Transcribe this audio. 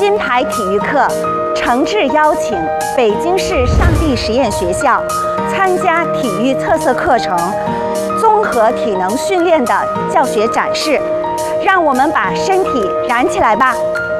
金牌体育课诚挚邀请北京市上地实验学校参加体育特色课程综合体能训练的教学展示，让我们把身体燃起来吧！